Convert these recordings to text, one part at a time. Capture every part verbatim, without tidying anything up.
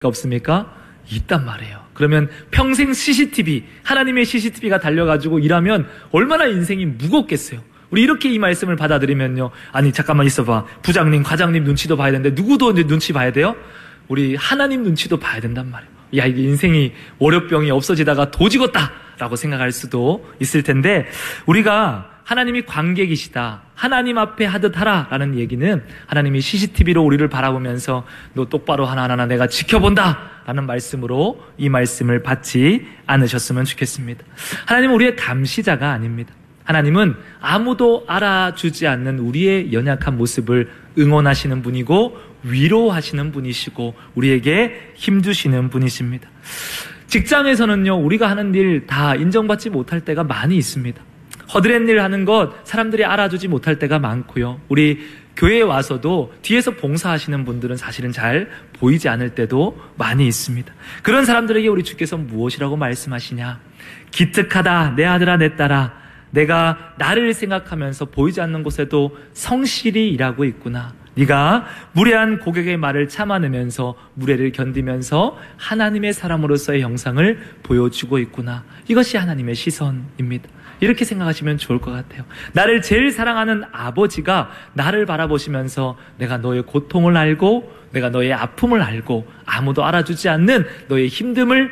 없습니까? 있단 말이에요. 그러면 평생 씨씨티비, 하나님의 씨씨티비가 달려가지고 일하면 얼마나 인생이 무겁겠어요. 우리 이렇게 이 말씀을 받아들이면요, 아니 잠깐만 있어봐, 부장님, 과장님 눈치도 봐야 되는데 누구도 이제 눈치 봐야 돼요? 우리 하나님 눈치도 봐야 된단 말이에요. 야, 이게 인생이 월요병이 없어지다가 도지겠다라고 생각할 수도 있을 텐데, 우리가 하나님이 관객이시다, 하나님 앞에 하듯 하라라는 얘기는 하나님이 씨씨티비로 우리를 바라보면서 너 똑바로 하나하나 내가 지켜본다 라는 말씀으로 이 말씀을 받지 않으셨으면 좋겠습니다. 하나님은 우리의 감시자가 아닙니다. 하나님은 아무도 알아주지 않는 우리의 연약한 모습을 응원하시는 분이고 위로하시는 분이시고 우리에게 힘주시는 분이십니다. 직장에서는요, 우리가 하는 일 다 인정받지 못할 때가 많이 있습니다. 허드렛 일 하는 것 사람들이 알아주지 못할 때가 많고요. 우리 교회에 와서도 뒤에서 봉사하시는 분들은 사실은 잘 보이지 않을 때도 많이 있습니다. 그런 사람들에게 우리 주께서 무엇이라고 말씀하시냐? 기특하다, 내 아들아, 내 딸아. 내가 나를 생각하면서 보이지 않는 곳에도 성실히 일하고 있구나. 네가 무례한 고객의 말을 참아내면서 무례를 견디면서 하나님의 사람으로서의 형상을 보여주고 있구나. 이것이 하나님의 시선입니다. 이렇게 생각하시면 좋을 것 같아요. 나를 제일 사랑하는 아버지가 나를 바라보시면서 내가 너의 고통을 알고 내가 너의 아픔을 알고 아무도 알아주지 않는 너의 힘듦을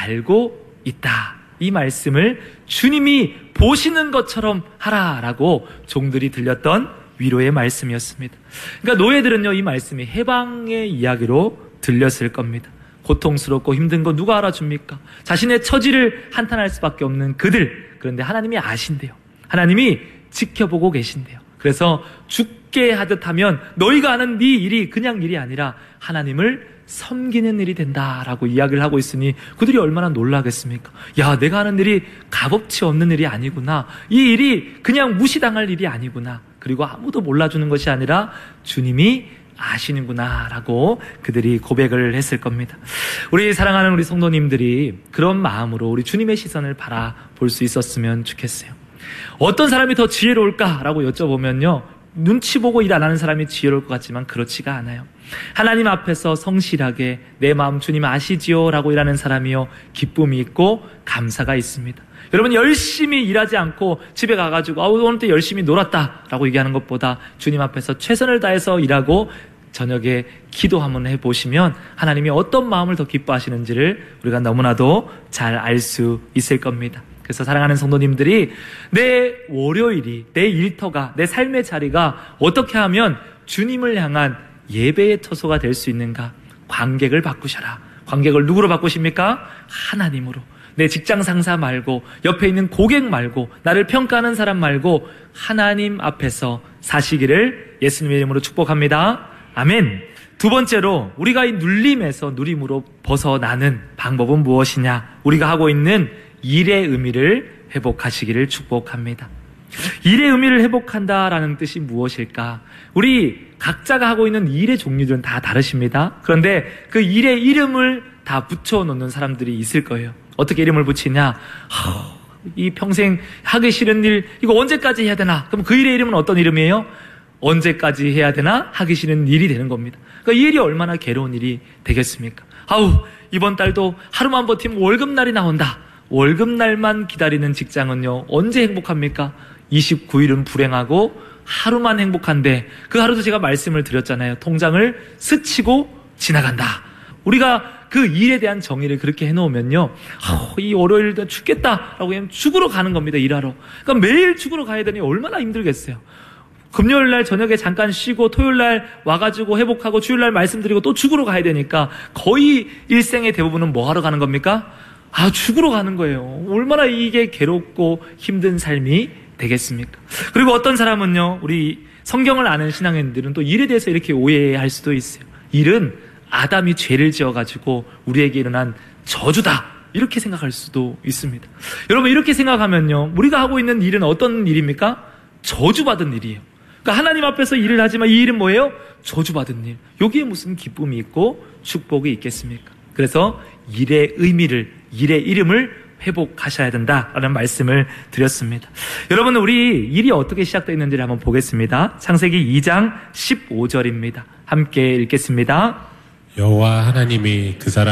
알고 있다. 이 말씀을 주님이 보시는 것처럼 하라라고 종들이 들렸던 위로의 말씀이었습니다. 그러니까 노예들은요, 이 말씀이 해방의 이야기로 들렸을 겁니다. 고통스럽고 힘든 거 누가 알아줍니까? 자신의 처지를 한탄할 수밖에 없는 그들. 그런데 하나님이 아신대요. 하나님이 지켜보고 계신대요. 그래서 죽게 하듯 하면 너희가 하는 네 일이 그냥 일이 아니라 하나님을 섬기는 일이 된다라고 이야기를 하고 있으니 그들이 얼마나 놀라겠습니까? 야, 내가 하는 일이 값어치 없는 일이 아니구나. 이 일이 그냥 무시당할 일이 아니구나. 그리고 아무도 몰라주는 것이 아니라 주님이 아시는구나 라고 그들이 고백을 했을 겁니다. 우리 사랑하는 우리 성도님들이 그런 마음으로 우리 주님의 시선을 바라볼 수 있었으면 좋겠어요. 어떤 사람이 더 지혜로울까라고 여쭤보면요, 눈치 보고 일 안 하는 사람이 지혜로울 것 같지만 그렇지가 않아요. 하나님 앞에서 성실하게 내 마음 주님 아시지요 라고 일하는 사람이요, 기쁨이 있고 감사가 있습니다. 여러분, 열심히 일하지 않고 집에 가가지고 아우 오늘 또 열심히 놀았다 라고 얘기하는 것보다 주님 앞에서 최선을 다해서 일하고 저녁에 기도 한번 해보시면 하나님이 어떤 마음을 더 기뻐하시는지를 우리가 너무나도 잘 알 수 있을 겁니다. 그래서 사랑하는 성도님들이 내 월요일이, 내 일터가, 내 삶의 자리가 어떻게 하면 주님을 향한 예배의 처소가 될 수 있는가? 관객을 바꾸셔라. 관객을 누구로 바꾸십니까? 하나님으로. 내 직장 상사 말고, 옆에 있는 고객 말고, 나를 평가하는 사람 말고 하나님 앞에서 사시기를 예수님의 이름으로 축복합니다. 아멘. 두 번째로 우리가 이 눌림에서 누림으로 벗어나는 방법은 무엇이냐? 우리가 하고 있는 일의 의미를 회복하시기를 축복합니다. 일의 의미를 회복한다라는 뜻이 무엇일까? 우리 각자가 하고 있는 일의 종류들은 다 다르십니다. 그런데 그 일의 이름을 다 붙여놓는 사람들이 있을 거예요. 어떻게 이름을 붙이냐? 하, 이 평생 하기 싫은 일, 이거 언제까지 해야 되나? 그럼 그 일의 이름은 어떤 이름이에요? 언제까지 해야 되나? 하기 싫은 일이 되는 겁니다. 그러니까 이 일이 얼마나 괴로운 일이 되겠습니까? 아우, 이번 달도 하루만 버티면 월급날이 나온다. 월급날만 기다리는 직장은요, 언제 행복합니까? 이십구 일은 불행하고 하루만 행복한데, 그 하루도 제가 말씀을 드렸잖아요. 통장을 스치고 지나간다. 우리가 그 일에 대한 정의를 그렇게 해놓으면요, 아, 이 월요일도 죽겠다라고 하면 죽으러 가는 겁니다. 일하러. 그러니까 매일 죽으러 가야 되니 얼마나 힘들겠어요. 금요일날 저녁에 잠깐 쉬고 토요일날 와가지고 회복하고 주일날 말씀드리고 또 죽으러 가야 되니까 거의 일생의 대부분은 뭐 하러 가는 겁니까? 아, 죽으러 가는 거예요. 얼마나 이게 괴롭고 힘든 삶이 되겠습니까? 그리고 어떤 사람은요, 우리 성경을 아는 신앙인들은 또 일에 대해서 이렇게 오해할 수도 있어요. 일은 아담이 죄를 지어가지고 우리에게 일어난 저주다, 이렇게 생각할 수도 있습니다. 여러분, 이렇게 생각하면요, 우리가 하고 있는 일은 어떤 일입니까? 저주받은 일이에요. 그러니까 하나님 앞에서 일을 하지만 이 일은 뭐예요? 저주받은 일. 여기에 무슨 기쁨이 있고 축복이 있겠습니까? 그래서 일의 의미를, 일의 이름을 회복하셔야 된다라는 말씀을 드렸습니다. 여러분, 우리 일이 어떻게 시작되었는지를 한번 보겠습니다. 창세기 이 장 십오 절입니다. 함께 읽겠습니다. 여호와 하나님이 그 사람